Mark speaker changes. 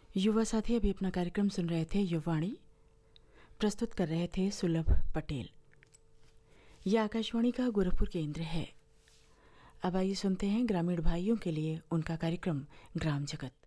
Speaker 1: युवा साथी अभी अपना कार्यक्रम सुन रहे थे युवाणी। प्रस्तुत कर रहे थे सुलभ पटेल। यह आकाशवाणी का गोरखपुर केंद्र है। अब आइए सुनते हैं ग्रामीण भाइयों के लिए उनका कार्यक्रम ग्राम जगत।